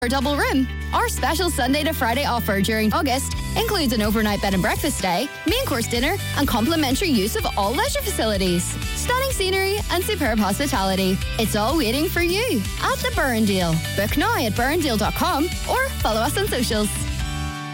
or double room. Our special Sunday to Friday offer during August includes an overnight bed and breakfast stay, main course dinner, and complimentary use of all leisure facilities. Stunning scenery and superb hospitality. It's all waiting for you at the Burrendale. Book now at burrendale.com or follow us on socials.